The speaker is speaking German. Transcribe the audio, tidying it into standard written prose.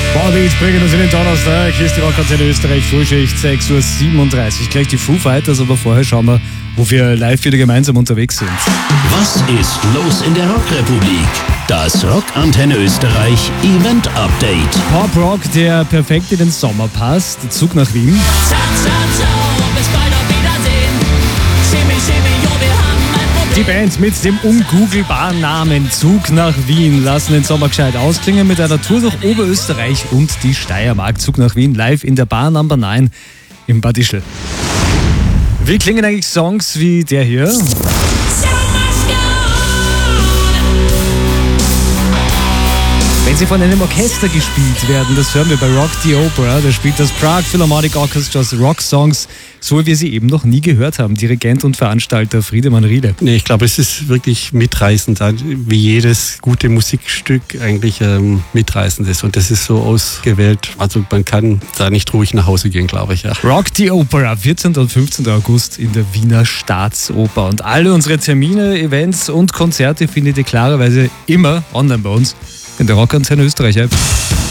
Powerbeat bringen uns in den Donnerstag. Hier ist die Rockantenne Österreich, Frühschicht, 6.37 Uhr. Gleich die Foo Fighters, aber vorher schauen wir, wo wir live wieder gemeinsam unterwegs sind. Was ist los in der Rockrepublik? Das Rockantenne Österreich Event Update. Pop Rock, der perfekt in den Sommer passt. Zug nach Wien. Die Band mit dem ungoogelbaren Namen Zug nach Wien lassen den Sommer gescheit ausklingen mit einer Tour durch Oberösterreich und die Steiermark. Zug nach Wien live in der Bar Number 9 im Bad Ischl. Wie klingen eigentlich Songs wie der hier? Wenn sie von einem Orchester gespielt werden, das hören wir bei Rock the Opera, da spielt das Prague Philharmonic Orchestra's Rock-Songs, so wie wir sie eben noch nie gehört haben. Dirigent und Veranstalter Friedemann Riedle. Nee, ich glaube, es ist wirklich mitreißend, wie jedes gute Musikstück eigentlich mitreißend ist. Und das ist so ausgewählt, also man kann da nicht ruhig nach Hause gehen, glaube ich. Ja. Rock the Opera, 14. und 15. August in der Wiener Staatsoper. Und alle unsere Termine, Events und Konzerte findet ihr klarerweise immer online bei uns in der Rockantenne Österreich App.